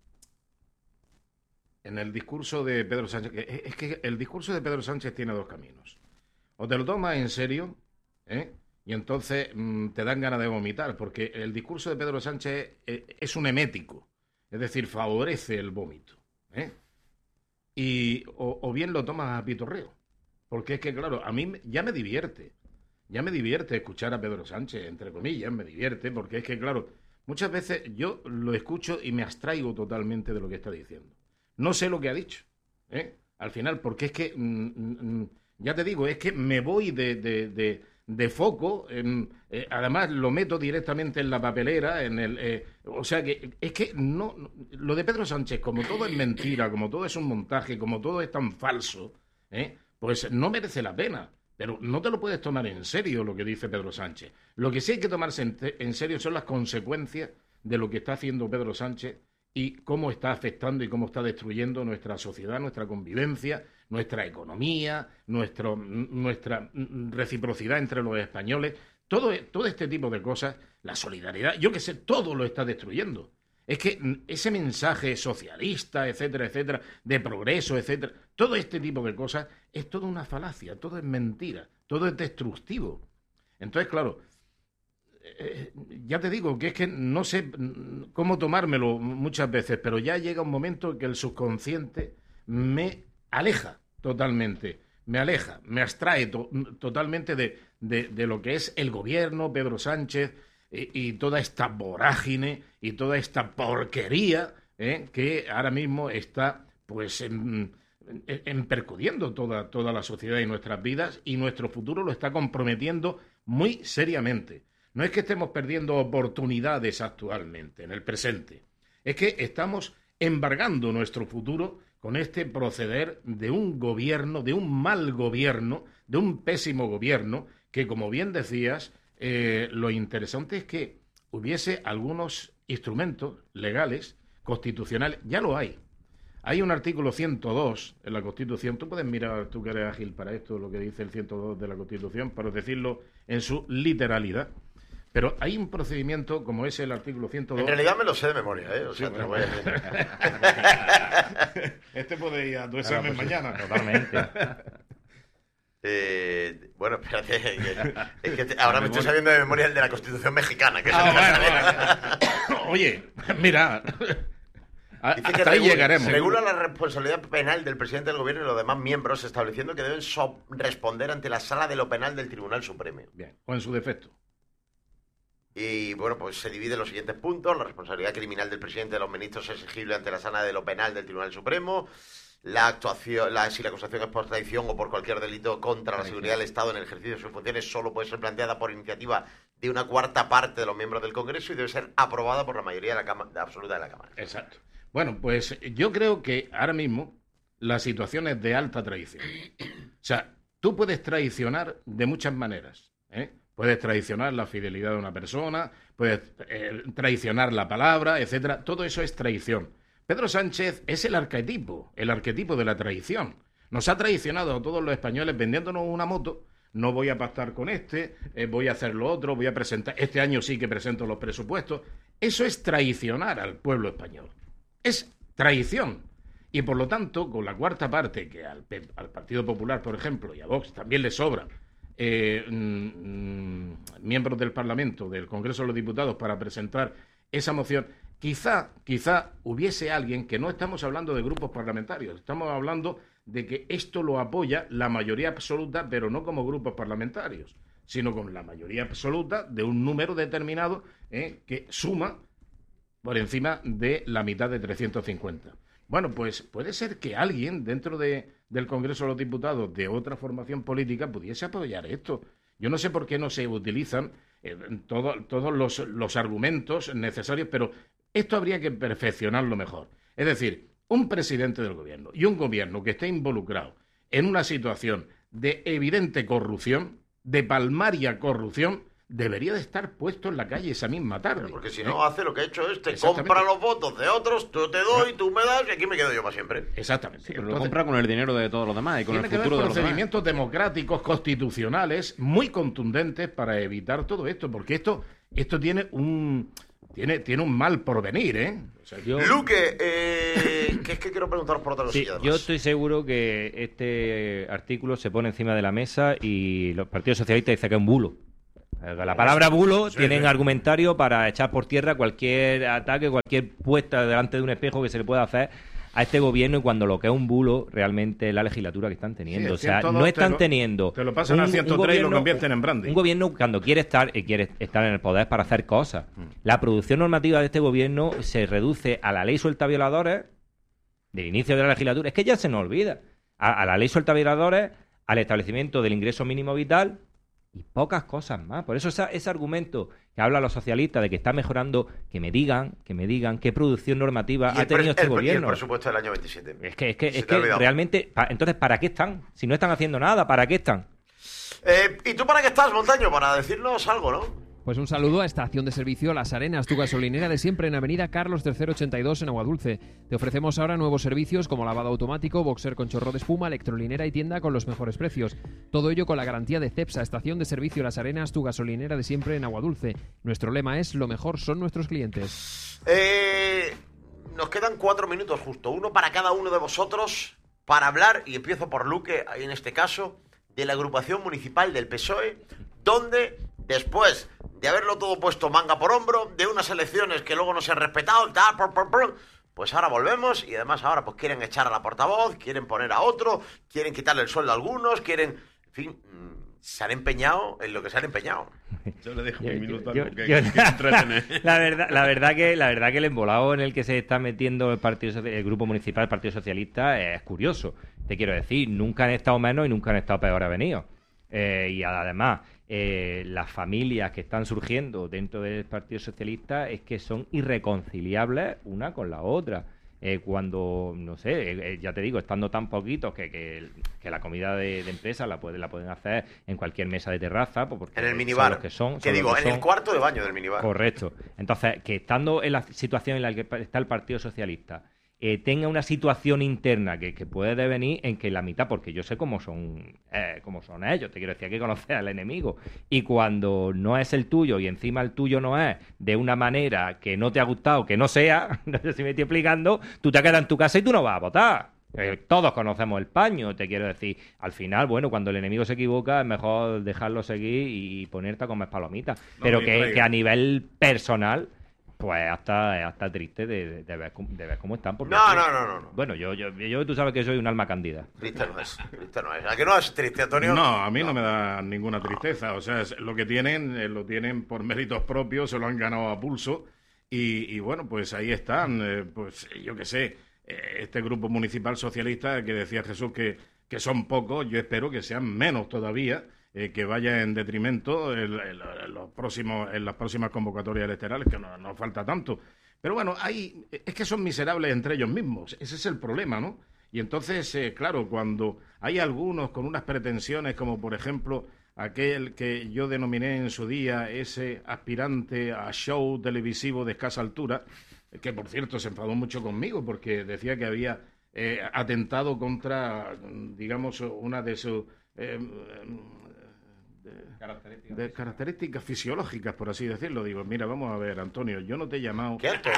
en el discurso de Pedro Sánchez, es que el discurso de Pedro Sánchez tiene dos caminos. O te lo tomas en serio, ¿eh? Y entonces mmm, te dan ganas de vomitar, porque el discurso de Pedro Sánchez eh, es un emético, es decir, favorece el vómito, ¿eh? y o, o bien lo tomas a pitorreo. Porque es que, claro, a mí ya me divierte. Ya me divierte escuchar a Pedro Sánchez, entre comillas, me divierte, porque es que, claro, muchas veces yo lo escucho y me abstraigo totalmente de lo que está diciendo. No sé lo que ha dicho, ¿eh? Al final, porque es que, mm, mm, ya te digo, es que me voy de, de, de, de foco, en, eh, además lo meto directamente en la papelera, en el, eh, o sea que es que no, lo de Pedro Sánchez, como todo es mentira, como todo es un montaje, como todo es tan falso, ¿eh? Pues no merece la pena. Pero no te lo puedes tomar en serio lo que dice Pedro Sánchez. Lo que sí hay que tomarse en, en serio son las consecuencias de lo que está haciendo Pedro Sánchez y cómo está afectando y cómo está destruyendo nuestra sociedad, nuestra convivencia, nuestra economía, nuestro, nuestra reciprocidad entre los españoles. Todo, todo este tipo de cosas, la solidaridad, yo qué sé, todo lo está destruyendo. Es que ese mensaje socialista, etcétera, etcétera, de progreso, etcétera, todo este tipo de cosas es toda una falacia, todo es mentira, todo es destructivo. Entonces, claro, eh, ya te digo que es que no sé cómo tomármelo muchas veces, pero ya llega un momento que el subconsciente me aleja totalmente, me aleja, me abstrae to- totalmente de, de, de lo que es el gobierno, Pedro Sánchez, y toda esta vorágine y toda esta porquería, ¿eh? que ahora mismo está pues en, en, en percudiendo toda, toda la sociedad y nuestras vidas, y nuestro futuro lo está comprometiendo muy seriamente. No es que estemos perdiendo oportunidades actualmente, en el presente, es que estamos embargando nuestro futuro con este proceder de un gobierno, de un mal gobierno, de un pésimo gobierno, que, como bien decías, Eh, lo interesante es que hubiese algunos instrumentos legales, constitucionales, ya lo hay. Hay un artículo ciento dos en la Constitución, tú puedes mirar, tú que eres ágil para esto, lo que dice el ciento dos de la Constitución, para decirlo en su literalidad. Pero hay un procedimiento como es el artículo ciento dos... En realidad me lo sé de memoria, ¿eh? O sea, sí, te bueno. voy a decir. Este puede ir a tu examen pues, mañana. Totalmente. Eh, bueno, espérate, es que te, ahora me estoy sabiendo de memoria el de la Constitución mexicana, que es Ah, el bueno, que bueno. Oye, mira, a- Dice que hasta ahí regula, llegaremos. regula la responsabilidad penal del presidente del gobierno y los demás miembros, estableciendo que deben so- responder ante la Sala de lo Penal del Tribunal Supremo. Bien, o en su defecto. Y bueno, pues se divide en los siguientes puntos: la responsabilidad criminal del presidente de los ministros es exigible ante la Sala de lo Penal del Tribunal Supremo. La actuación, la, si la acusación es por traición o por cualquier delito contra la seguridad del Estado en el ejercicio de sus funciones, solo puede ser planteada por iniciativa de una cuarta parte de los miembros del Congreso y debe ser aprobada por la mayoría de la Cámara, absoluta de la Cámara. Exacto. Bueno, pues yo creo que ahora mismo la situación es de alta traición. O sea, tú puedes traicionar de muchas maneras, ¿eh? Puedes traicionar la fidelidad de una persona, puedes eh, traicionar la palabra, etcétera. Todo eso es traición. Pedro Sánchez es el arquetipo, el arquetipo de la traición. Nos ha traicionado a todos los españoles vendiéndonos una moto. No voy a pactar con este, eh, voy a hacer lo otro, voy a presentar... Este año sí que presento los presupuestos. Eso es traicionar al pueblo español. Es traición. Y por lo tanto, con la cuarta parte, que al, al Partido Popular, por ejemplo, y a Vox también le sobran eh, mm, miembros del Parlamento, del Congreso de los Diputados, para presentar esa moción... Quizá, quizá hubiese alguien, que no estamos hablando de grupos parlamentarios, estamos hablando de que esto lo apoya la mayoría absoluta, pero no como grupos parlamentarios, sino con la mayoría absoluta de un número determinado eh, que suma por encima de la mitad de trescientos cincuenta. Bueno, pues puede ser que alguien dentro de, del Congreso de los Diputados de otra formación política pudiese apoyar esto. Yo no sé por qué no se utilizan eh, todo, todos los, los argumentos necesarios, pero esto habría que perfeccionarlo mejor. Es decir, un presidente del gobierno y un gobierno que esté involucrado en una situación de evidente corrupción, de palmaria corrupción, debería de estar puesto en la calle esa misma tarde. Porque si ¿eh? no hace lo que ha hecho este, Exactamente. compra los votos de otros, tú te doy, tú me das y aquí me quedo yo para siempre. Exactamente. Sí, pero Entonces, lo compra con el dinero de todos los demás y con tiene el que haber futuro de los demás. procedimientos democráticos, constitucionales, muy contundentes para evitar todo esto, porque esto, esto tiene un tiene, tiene un mal porvenir, ¿eh? O sea, Yo- Luque, eh, que es que quiero preguntaros por otra Sí, cosilla. yo estoy seguro que este artículo se pone encima de la mesa y los partidos socialistas dicen que es un bulo. La palabra bulo sí, tienen sí. argumentario para echar por tierra cualquier ataque, cualquier puesta delante de un espejo que se le pueda hacer a este gobierno y cuando lo que es un bulo realmente es la legislatura que están teniendo. Sí, o sea, todo no están te lo, teniendo... Te lo pasan a ciento tres y lo convierten en brandy. Un gobierno cuando quiere estar, eh, quiere estar en el poder para hacer cosas. Mm. La producción normativa de este gobierno se reduce a la ley suelta violadores del inicio de la legislatura. Es que ya se nos olvida. A, a la ley suelta violadores, al establecimiento del ingreso mínimo vital y pocas cosas más. Por eso esa, ese argumento que hablan los socialistas de que está mejorando, que me digan, que me digan qué producción normativa ha tenido este el, gobierno. Y el presupuesto del año veintisiete. Es que, es que, es que realmente, pa, entonces, ¿para qué están? Si no están haciendo nada, ¿para qué están? Eh, ¿Y tú para qué estás, Montaño? Para decirnos algo, ¿no? Pues un saludo a Estación de Servicio Las Arenas, tu gasolinera de siempre en Avenida Carlos tercero ochenta y dos en Aguadulce. Te ofrecemos ahora nuevos servicios como lavado automático, boxer con chorro de espuma, electrolinera y tienda con los mejores precios. Todo ello con la garantía de Cepsa. Estación de Servicio Las Arenas, tu gasolinera de siempre en Aguadulce. Nuestro lema es: lo mejor son nuestros clientes. Eh, nos quedan cuatro minutos justo, uno para cada uno de vosotros, para hablar, y empiezo por Luque, en este caso, de la agrupación municipal del P S O E, donde después de haberlo todo puesto manga por hombro, de unas elecciones que luego no se han respetado, tal, por, por, por, pues ahora volvemos y además ahora pues quieren echar a la portavoz, quieren poner a otro, quieren quitarle el sueldo a algunos, quieren, en fin, se han empeñado en lo que se han empeñado. Yo le dejo yo, un minuto yo, a que, yo, que, que entretener. La verdad, la verdad que la verdad que el embolado en el que se está metiendo el partido el grupo municipal del Partido Socialista es curioso. Te quiero decir, nunca han estado menos y nunca han estado peor avenidos. Eh, y además, eh, las familias que están surgiendo dentro del Partido Socialista es que son irreconciliables una con la otra. Eh, cuando, no sé, eh, ya te digo, estando tan poquitos que, que, que la comida de, de empresa la, puede, la pueden hacer en cualquier mesa de terraza. Pues porque en el minibar. Son los que son, que son digo, que en son. el cuarto de baño del minibar. Correcto. Entonces, que estando en la situación en la que está el Partido Socialista, Eh, tenga una situación interna que, que puede devenir en que la mitad, porque yo sé cómo son eh, cómo son ellos, te quiero decir, hay que conocer al enemigo, y cuando no es el tuyo y encima el tuyo no es de una manera que no te ha gustado, que no sea, no sé si me estoy explicando, tú te quedas en tu casa y tú no vas a votar. Eh, todos conocemos el paño, te quiero decir. Al final, bueno, cuando el enemigo se equivoca es mejor dejarlo seguir y ponerte a comer palomitas, no, pero que, que a nivel personal pues hasta, hasta triste de, de, ver, de ver cómo están. Porque no, aquí, no, no, no, no. Bueno, yo, yo, yo tú sabes que soy un alma cándida. Triste no es, triste no es. ¿A qué no es triste, Antonio? No, a mí no, no me da ninguna tristeza. O sea, es, lo que tienen, eh, lo tienen por méritos propios, se lo han ganado a pulso. Y, y bueno, pues ahí están, eh, pues yo qué sé, eh, este grupo municipal socialista que decía Jesús que, que son pocos, yo espero que sean menos todavía. Eh, que vaya en detrimento en, en, en, los próximos, en las próximas convocatorias electorales, que no, no falta tanto. Pero bueno, hay, es que son miserables entre ellos mismos, ese es el problema, ¿no? Y entonces, eh, claro, cuando hay algunos con unas pretensiones, como por ejemplo aquel que yo denominé en su día ese aspirante a show televisivo de escasa altura, que por cierto se enfadó mucho conmigo porque decía que había eh, atentado contra, digamos, una de sus... Eh, De, características, de características fisiológicas, por así decirlo. Digo, mira, vamos a ver, Antonio, yo no te he llamado... ¿Qué, Antonio?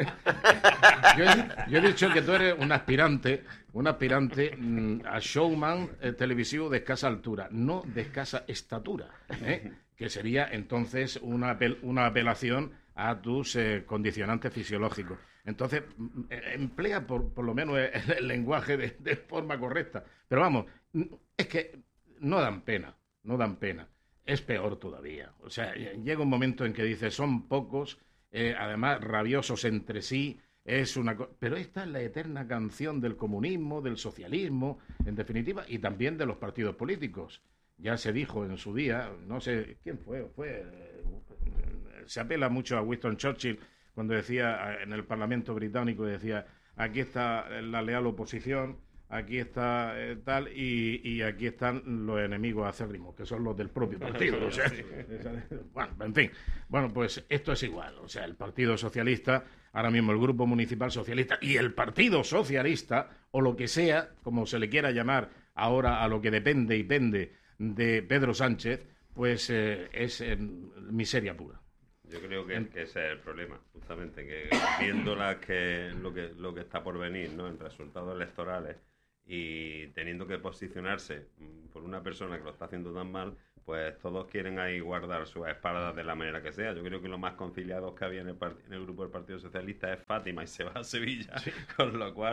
yo, he, yo he dicho que tú eres un aspirante, un aspirante mmm, a showman eh, televisivo de escasa altura, no de escasa estatura, ¿eh? que sería entonces una, apel una apelación a tus eh, condicionantes fisiológicos. Entonces, eh, emplea por, por lo menos el, el lenguaje de, de forma correcta. Pero vamos, es que no dan pena. No dan pena. Es peor todavía. O sea, llega un momento en que dices, son pocos, eh, además rabiosos entre sí, es una co pero esta es la eterna canción del comunismo, del socialismo, en definitiva, y también de los partidos políticos. Ya se dijo en su día, no sé, ¿quién fue? fue eh, se apela mucho a Winston Churchill cuando decía en el Parlamento británico, decía, aquí está la leal oposición, aquí está eh, tal, y, y aquí están los enemigos acérrimos, que son los del propio partido. O sea, bueno, en fin, bueno, pues esto es igual. O sea, el Partido Socialista, ahora mismo el Grupo Municipal Socialista y el Partido Socialista, o lo que sea, como se le quiera llamar ahora a lo que depende y pende de Pedro Sánchez, pues eh, es eh, miseria pura. Yo creo que, que ese es el problema, justamente, que viendo las que, lo, que, lo que está por venir, ¿no?, en resultados electorales, y teniendo que posicionarse por una persona que lo está haciendo tan mal, pues todos quieren ahí guardar sus espaldas de la manera que sea. Yo creo que lo más conciliados que había en el, en el grupo del Partido Socialista es Fátima y se va a Sevilla, sí. Con lo cual,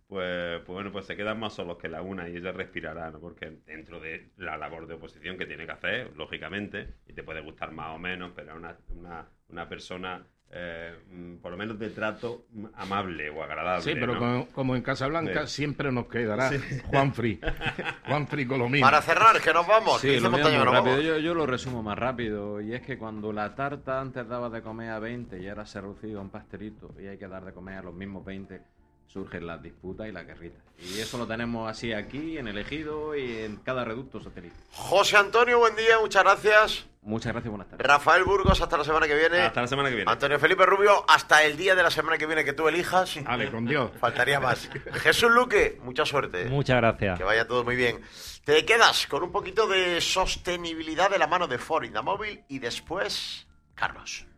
pues, pues bueno, pues se quedan más solos que la una y ella respirará, ¿no? Porque dentro de la labor de oposición que tiene que hacer, lógicamente, y te puede gustar más o menos, pero es una, una, una persona... Eh, por lo menos de trato amable o agradable. Sí, pero ¿no? como, como en Casablanca sí. siempre nos quedará sí. Juanfri, Juanfri Colomín. Para cerrar, que nos vamos. Sí, lo Montaña, mismo, nos rápido. vamos. Yo, yo lo resumo más rápido, y es que cuando la tarta antes daba de comer a veinte y ahora se ha reducido a un pastelito y hay que dar de comer a los mismos veinte, surgen las disputas y las guerritas. Y eso lo tenemos así aquí, en el Ejido y en cada reducto satélite. José Antonio, buen día, muchas gracias. Muchas gracias, buenas tardes. Rafael Burgos, hasta la semana que viene. Hasta la semana que viene. Antonio Felipe Rubio, hasta el día de la semana que viene que tú elijas. Vale, con Dios. Faltaría más. Jesús Luque, mucha suerte. Muchas gracias. Que vaya todo muy bien. Te quedas con un poquito de sostenibilidad de la mano de Ford Indamóvil y después, Carlos.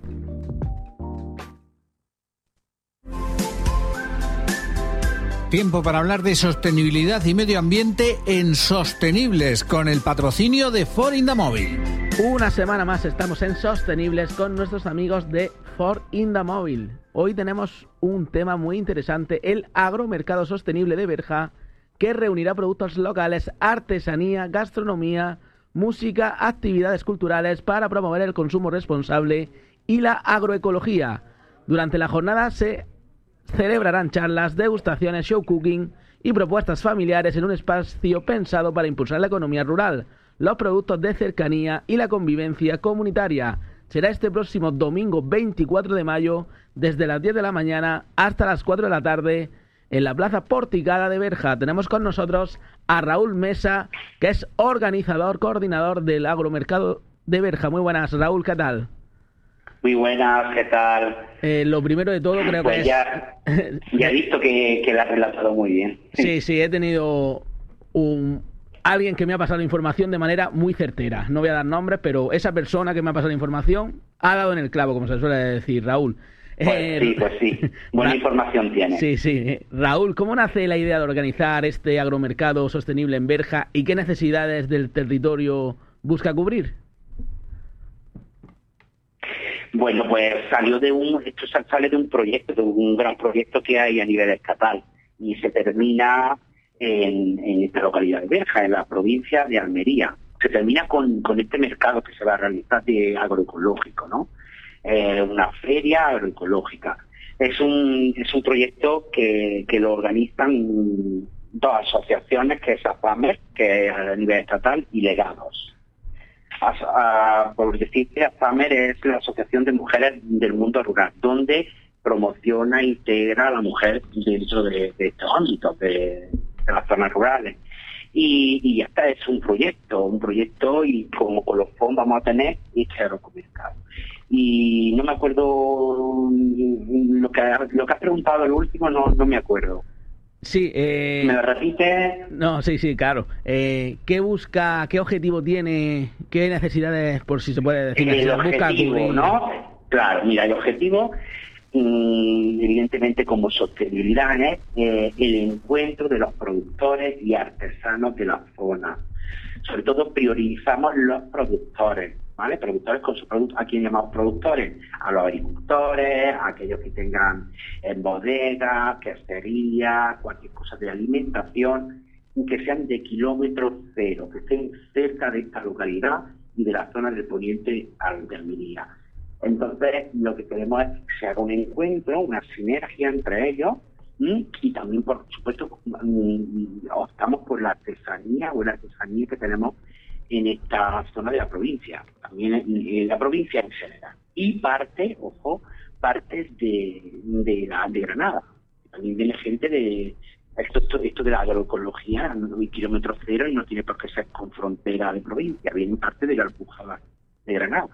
Tiempo para hablar de sostenibilidad y medio ambiente en Sostenibles, con el patrocinio de Ford Indamóvil. Una semana más estamos en Sostenibles con nuestros amigos de Ford Indamóvil. Hoy tenemos un tema muy interesante, el agromercado sostenible de Berja, que reunirá productos locales, artesanía, gastronomía, música, actividades culturales para promover el consumo responsable y la agroecología. Durante la jornada se celebrarán charlas, degustaciones, show cooking y propuestas familiares en un espacio pensado para impulsar la economía rural, los productos de cercanía y la convivencia comunitaria. Será este próximo domingo veinticuatro de mayo, desde las diez de la mañana hasta las cuatro de la tarde, en la Plaza Porticada de Berja. Tenemos con nosotros a Raúl Mesa, que es organizador, coordinador del agromercado de Berja. Muy buenas, Raúl, ¿qué tal? Muy buenas, ¿qué tal? Eh, lo primero de todo creo pues que ya, es... ya he visto que, que la has relatado muy bien. Sí, sí, he tenido un alguien que me ha pasado la información de manera muy certera. No voy a dar nombres, pero esa persona que me ha pasado la información ha dado en el clavo, como se suele decir, Raúl. Pues eh, sí, pues sí. Buena Ra información tiene. Sí, sí. Raúl, ¿cómo nace la idea de organizar este agromercado sostenible en Berja y qué necesidades del territorio busca cubrir? Bueno, pues salió de un, esto sale de un proyecto, de un gran proyecto que hay a nivel estatal y se termina en, en esta localidad de Berja, en la provincia de Almería. Se termina con, con este mercado que se va a realizar de agroecológico, ¿no? Eh, una feria agroecológica. Es un, es un proyecto que, que lo organizan dos asociaciones, que es AFAMER, que es a nivel estatal, y Legados. A, a, por decirte, AFAMER es la Asociación de Mujeres del Mundo Rural, donde promociona e integra a la mujer dentro de, de estos ámbitos, de, de las zonas rurales. Y, y este es un proyecto, un proyecto y como colofón vamos a tener este agromercado. Y no me acuerdo lo que, lo que has preguntado, el último no, no me acuerdo. Sí, eh... ¿me lo repites? No, sí, sí, claro. Eh, ¿Qué busca, qué objetivo tiene, qué necesidades, por si se puede decir, el busca objetivo, cubrir? ¿no? Claro, mira, el objetivo, mmm, evidentemente como sostenibilidad, es eh, el encuentro de los productores y artesanos de la zona. Sobre todo priorizamos los productores, ¿vale? Productores con sus productos. ¿A quién llamamos productores? A los agricultores, a aquellos que tengan en bodegas, queserías, cualquier cosa de alimentación, y que sean de kilómetro cero, que estén cerca de esta localidad y de la zona del poniente de Almería. Entonces, lo que queremos es que se haga un encuentro, una sinergia entre ellos, ¿sí? Y también, por supuesto, optamos por la artesanía o la artesanía que tenemos en esta zona de la provincia, también en, en la provincia en general. Y parte, ojo, parte de, de, la, de Granada. También viene gente de... Esto, esto, esto de la agroecología, no hay kilómetro cero y no tiene por qué ser con frontera de provincia, viene parte de la Alpujarra de Granada.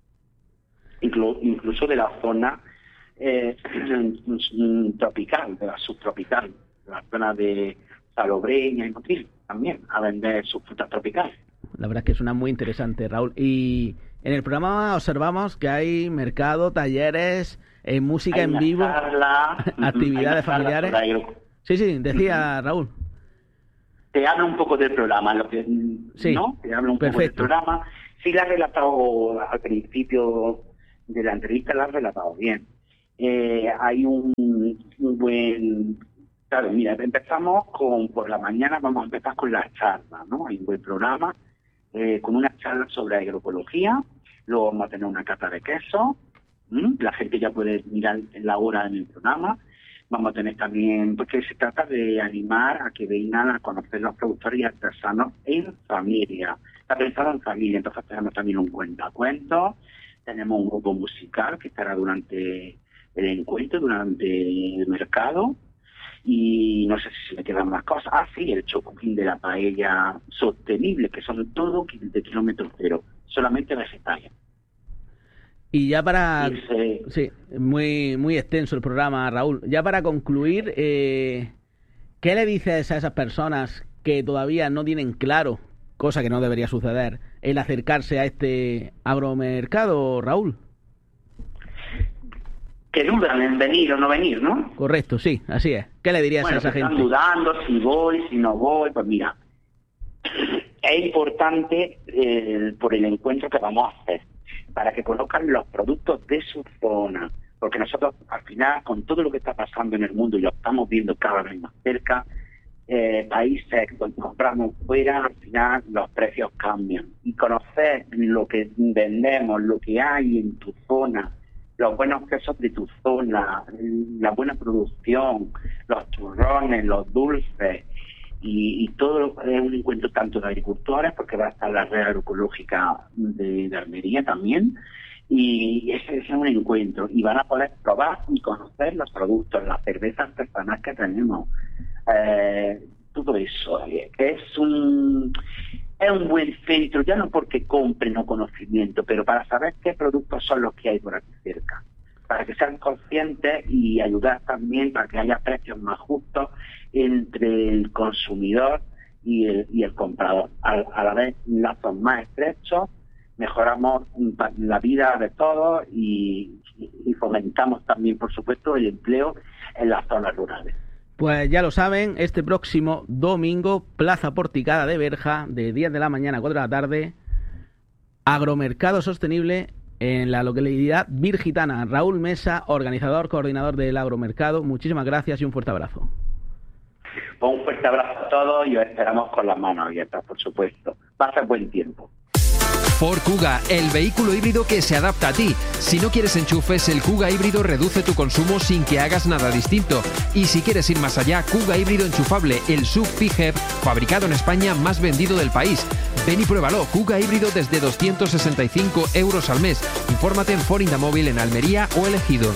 Inclu, incluso de la zona eh, tropical, de la subtropical, de la zona de Salobreña y Motril, también, a vender sus frutas tropicales. La verdad es que suena muy interesante, Raúl. Y en el programa observamos que hay mercado, talleres, eh, música hay en vivo, charla, actividades familiares. Sí, sí, decía uh-huh. Raúl. Te hablo un poco del programa, lo que, sí, ¿no? Te hablo un perfecto. poco del programa. Sí, la has relatado al principio de la entrevista, la has relatado bien. Eh, hay un, un buen Claro, mira, empezamos con, por la mañana vamos a empezar con las charlas, ¿no? Hay un buen programa eh, con una charla sobre agroecología, luego vamos a tener una cata de queso, ¿m? La gente ya puede mirar la hora en el programa, vamos a tener también, porque se trata de animar a que vengan a conocer los productores y artesanos en familia, está pensado en familia, entonces tenemos también un cuentacuentos, tenemos un grupo musical que estará durante el encuentro, durante el mercado. Y no sé si se me quedan más cosas. Ah, sí, el chocuquín de la paella sostenible, que son todo de kilómetro cero, solamente vegetales. Y ya para... Y se... Sí, muy muy extenso el programa, Raúl. Ya para concluir, eh, ¿qué le dices a esas personas que todavía no tienen claro, cosa que no debería suceder, el acercarse a este agromercado, Raúl? Que dudan en venir o no venir, ¿no? Correcto, sí, así es. ¿Qué le dirías bueno, a esa que gente? Están dudando si voy, si no voy. Pues mira, es importante eh, por el encuentro que vamos a hacer, para que conozcan los productos de su zona, porque nosotros al final, con todo lo que está pasando en el mundo, y lo estamos viendo cada vez más cerca, eh, países donde compramos fuera, al final los precios cambian. Y conocer lo que vendemos, lo que hay en tu zona, los buenos quesos de tu zona, la buena producción, los turrones, los dulces, y, y todo es un encuentro tanto de agricultores, porque va a estar la red agroecológica de, de Almería también, y ese, ese es un encuentro, y van a poder probar y conocer los productos, las cervezas artesanales que tenemos, eh, todo eso, eh, es un... Es un buen centro, ya no porque compren o conocimiento, pero para saber qué productos son los que hay por aquí cerca, para que sean conscientes y ayudar también para que haya precios más justos entre el consumidor y el, y el comprador. A, a la vez, lazos más estrechos, mejoramos la vida de todos y, y fomentamos también, por supuesto, el empleo en las zonas rurales. Pues ya lo saben, este próximo domingo, Plaza Porticada de Berja, de diez de la mañana a cuatro de la tarde, agromercado sostenible en la localidad virgitana. Raúl Mesa, organizador, coordinador del agromercado, muchísimas gracias y un fuerte abrazo. Un fuerte abrazo a todos y os esperamos con las manos abiertas, por supuesto. Va a ser buen tiempo. Ford Kuga, el vehículo híbrido que se adapta a ti. Si no quieres enchufes, el Kuga híbrido reduce tu consumo sin que hagas nada distinto. Y si quieres ir más allá, Kuga híbrido enchufable, el S U V PHEV, fabricado en España, más vendido del país. Ven y pruébalo, Kuga híbrido desde doscientos sesenta y cinco euros al mes. Infórmate en Ford Indamóvil en Almería o El Ejido.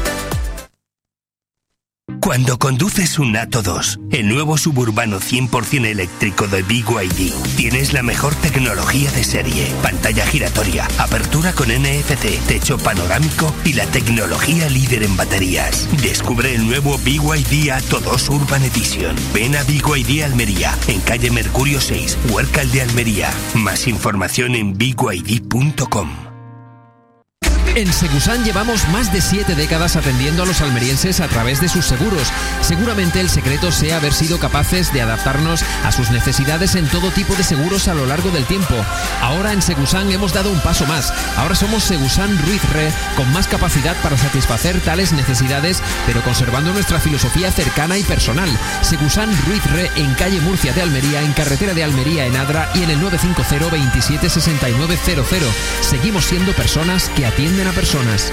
Cuando conduces un Atto dos, el nuevo suburbano cien por ciento eléctrico de B Y D, tienes la mejor tecnología de serie, pantalla giratoria, apertura con N F C, techo panorámico y la tecnología líder en baterías. Descubre el nuevo B Y D Atto dos Urban Edition. Ven a B Y D Almería, en calle Mercurio seis, Huércal de Almería. Más información en b y d punto com. En Segusan llevamos más de siete décadas atendiendo a los almerienses a través de sus seguros. Seguramente el secreto sea haber sido capaces de adaptarnos a sus necesidades en todo tipo de seguros a lo largo del tiempo. Ahora en Segusan hemos dado un paso más. Ahora somos Segusan Ruiz Re, con más capacidad para satisfacer tales necesidades, pero conservando nuestra filosofía cercana y personal. Segusan Ruiz Re, en calle Murcia de Almería, en carretera de Almería en Adra y en el nueve cinco cero, veintisiete sesenta y nueve cero cero. Seguimos siendo personas que atienden a personas.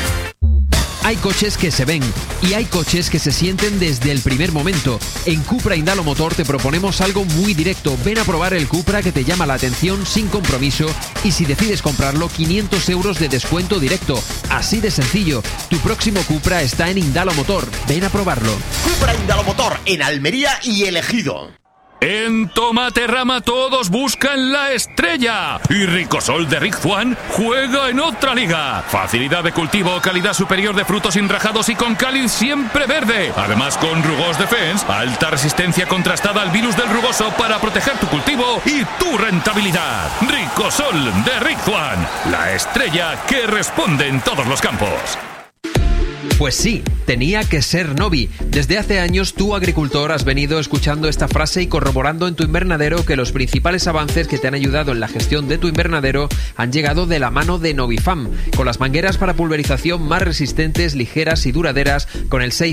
Hay coches que se ven y hay coches que se sienten desde el primer momento. En Cupra Indalo Motor te proponemos algo muy directo. Ven a probar el Cupra que te llama la atención sin compromiso y si decides comprarlo, quinientos euros de descuento directo. Así de sencillo. Tu próximo Cupra está en Indalo Motor. Ven a probarlo. Cupra Indalo Motor en Almería y El Ejido. En Tomaterrama todos buscan la estrella y Ricosol de Rick Juan juega en otra liga. Facilidad de cultivo, calidad superior de frutos enrajados y con cáliz siempre verde. Además con Rugos Defense, alta resistencia contrastada al virus del rugoso para proteger tu cultivo y tu rentabilidad. Ricosol de Rick Juan, la estrella que responde en todos los campos. Pues sí, tenía que ser Novi. Desde hace años tú, agricultor, has venido escuchando esta frase y corroborando en tu invernadero que los principales avances que te han ayudado en la gestión de tu invernadero han llegado de la mano de Novifam, con las mangueras para pulverización más resistentes, ligeras y duraderas, con el seis